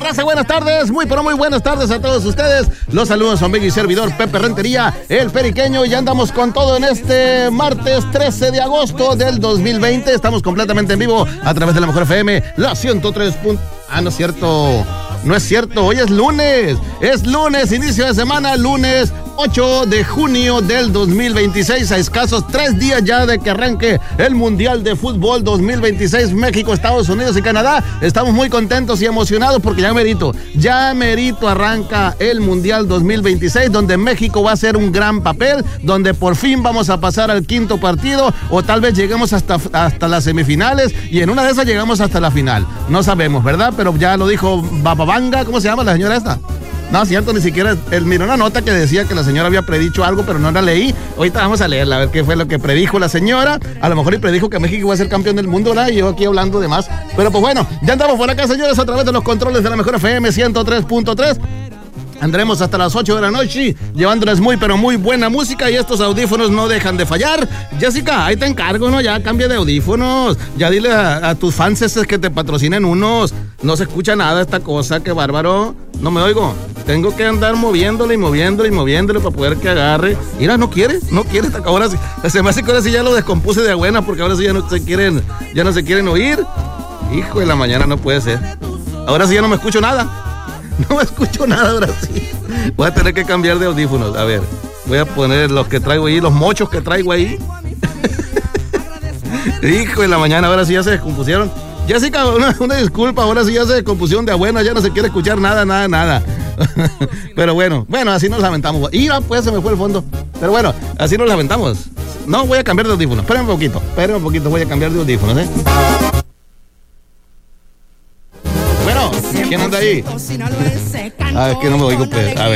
raza, buenas tardes, muy pero muy buenas tardes a todos ustedes. Los saludos su amigo y servidor Pepe Rentería, el Periqueño, y ya andamos con todo en este martes 13 de agosto del 2020. Estamos completamente en vivo a través de la Mejor FM, la 103. No es cierto, no es cierto, hoy es lunes, inicio de semana, lunes 8 de junio del 2026, a escasos 3 días ya de que arranque el Mundial de Fútbol 2026, México, Estados Unidos y Canadá. Estamos muy contentos y emocionados porque ya merito arranca el Mundial 2026, donde México va a hacer un gran papel, donde por fin vamos a pasar al quinto partido, o tal vez lleguemos hasta las semifinales, y en una de esas llegamos hasta la final. No sabemos, ¿verdad? Pero ya lo dijo Bababanga, ¿cómo se llama la señora esta? No, cierto, ni siquiera, miró una nota que decía que la señora había predicho algo, pero no la leí. Ahorita vamos a leerla, a ver qué fue lo que predijo la señora. A lo mejor y predijo que México iba a ser campeón del mundo, ¿verdad? Y yo aquí hablando de más. Pero pues bueno, ya andamos por acá, señores, a través de los controles de la Mejor FM 103.3. Andremos hasta las 8 de la noche llevándoles muy pero muy buena música, y estos audífonos no dejan de fallar. Jessica, ahí te encargo, ¿no? Ya cambia de audífonos. Ya dile a tus fans que te patrocinen unos. No se escucha nada esta cosa, qué bárbaro. No me oigo. Tengo que andar moviéndole para poder que agarre. Mira, no quiere. Ahora sí, se me hace que ahora sí ya lo descompuse de buena, porque ahora sí ya no se quieren oír. Hijo de la mañana, no puede ser. Ahora sí ya no me escucho nada. No me escucho nada ahora sí. Voy a tener que cambiar de audífonos. A ver, voy a poner los que traigo ahí, los mochos que traigo ahí. Hijo de la mañana, ahora sí ya se descompusieron. Jessica, una disculpa, ahora sí ya se descompusieron de a buena, ya no se quiere escuchar nada. Pero bueno, así nos lamentamos. Y pues se me fue el fondo. Pero bueno, así nos lamentamos. No, voy a cambiar de audífonos. Espérenme un poquito, voy a cambiar de audífonos, Bueno, ¿quién anda ahí? Es que no me oigo, pues. A ver.